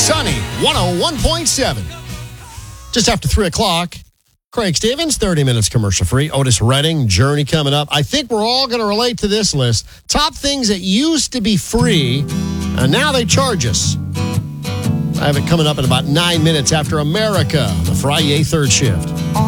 Sunny 101.7. Just after 3 o'clock, Craig Stevens, 30 minutes commercial free. Otis Redding, Journey coming up. I think we're all going to relate to this list. Top things that used to be free, and now they charge us. I have it coming up in about 9 minutes after America, the Friday third shift.